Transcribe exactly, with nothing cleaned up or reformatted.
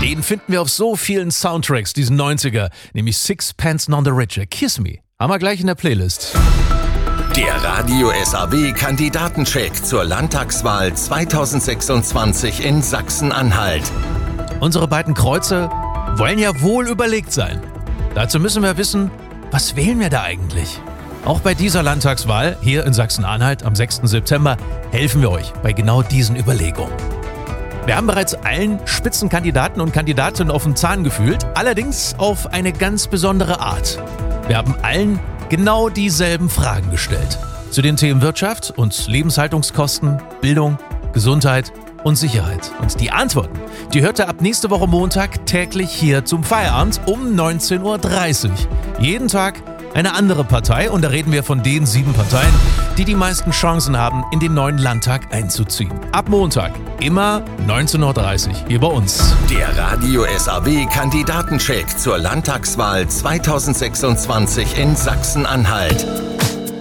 Den finden wir auf so vielen Soundtracks, diesen neunziger, nämlich Sixpence None the Richer. Kiss Me. Haben wir gleich in der Playlist. Der Radio S A W-Kandidatencheck zur Landtagswahl zweitausendsechsundzwanzig in Sachsen-Anhalt. Unsere beiden Kreuze wollen ja wohl überlegt sein. Dazu müssen wir wissen, was wählen wir da eigentlich? Auch bei dieser Landtagswahl hier in Sachsen-Anhalt am sechsten September helfen wir euch bei genau diesen Überlegungen. Wir haben bereits allen Spitzenkandidaten und Kandidatinnen auf den Zahn gefühlt, allerdings auf eine ganz besondere Art. Wir haben allen genau dieselben Fragen gestellt. Zu den Themen Wirtschaft und Lebenshaltungskosten, Bildung, Gesundheit und Sicherheit. Und die Antworten, die hört ihr ab nächste Woche Montag täglich hier zum Feierabend um neunzehn Uhr dreißig. Jeden Tag eine andere Partei und da reden wir von den sieben Parteien, die die meisten Chancen haben, in den neuen Landtag einzuziehen. Ab Montag, immer neunzehn Uhr dreißig hier bei uns. Der Radio S A W-Kandidatencheck zur Landtagswahl zweitausendsechsundzwanzig in Sachsen-Anhalt.